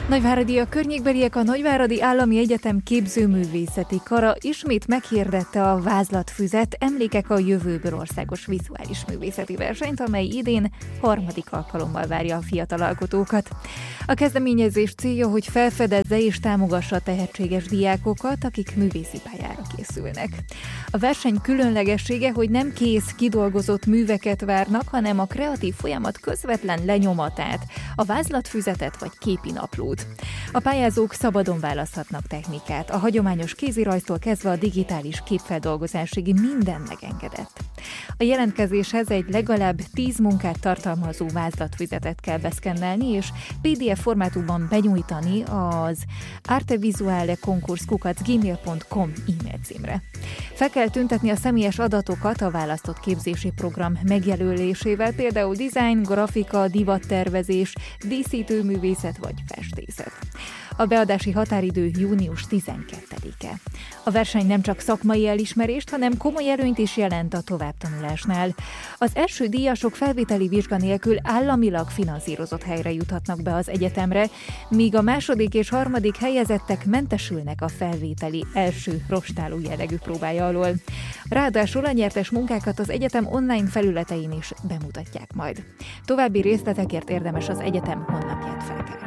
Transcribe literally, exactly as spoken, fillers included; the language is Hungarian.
Nagyváradi a környékbeliek a Nagyváradi Állami Egyetem képzőművészeti kara ismét meghirdette a Vázlatfüzet Emlékek a jövőből országos vizuális művészeti versenyt, amely idén harmadik alkalommal várja a fiatal alkotókat. A kezdeményezés célja, hogy felfedezze és támogassa a tehetséges diákokat, akik művészi pályára készülnek. A verseny különlegessége, hogy nem kész, kidolgozott műveket várnak, hanem a kreatív folyamat közvetlen lenyomatát, a vázlatfüzetet vagy képinaplót. A pályázók szabadon választhatnak technikát, a hagyományos kézirajztól kezdve a digitális képfeldolgozásig minden megengedett. A jelentkezéshez egy legalább tíz munkát tartalmazó vázlatfüzetet kell beszkennelni, és pé dé ef formátumban benyújtani az artevisualekonkurs kukac gmail pont com e-mail címre. Fel kell tüntetni a személyes adatokat a választott képzési program megjelölésével, például design, grafika, divattervezés, díszítőművészet vagy festészet. A beadási határidő június tizenkettedike. A verseny nem csak szakmai elismerést, hanem komoly előnyt is jelent a továbbtanulásnál. Az első díjasok felvételi vizsga nélkül államilag finanszírozott helyre juthatnak be az egyetemre, míg a második és harmadik helyezettek mentesülnek a felvételi első rostáló jellegű próbája alól. Ráadásul a nyertes munkákat az egyetem online felületein is bemutatják majd. További részletekért érdemes az egyetem honlapját felkeresni.